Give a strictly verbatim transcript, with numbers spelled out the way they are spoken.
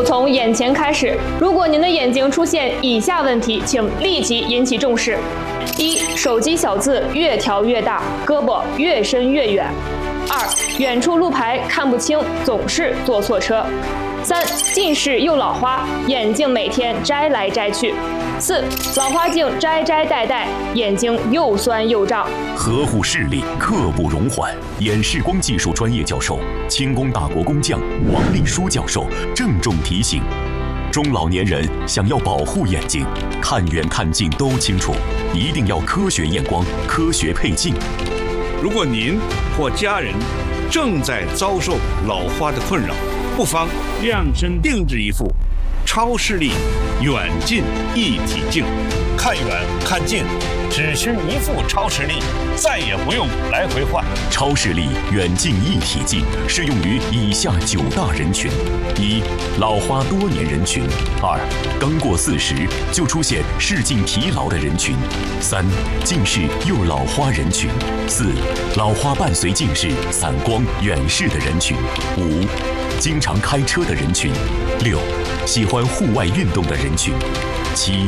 从眼前开始。如果您的眼睛出现以下问题，请立即引起重视：一、手机小字越调越大，胳膊越伸越远；二、远处路牌看不清，总是坐错车；三、近视又老花，眼镜每天摘来摘去；四、老花镜摘摘戴戴，眼睛又酸又胀。 呵护视力，刻不容缓。眼视光技术专业教授、清宫大国工匠王立书教授郑重提醒：中老年人想要保护眼睛，看远看近都清楚，一定要科学验光、科学配镜。 如果您或家人正在遭受老花的困扰，不妨量身定制一副超视力远近一体镜，看远看近只需一副超视力，再也不用来回换。 超视力远近一体镜适用于以下九大人群：一、老花多年人群；二、刚过四十就出现视镜疲劳的人群；三、近视又老花人群；四、老花伴随近视、散光、远视的人群；五、经常开车的人群；六、喜欢户外运动的人群；七、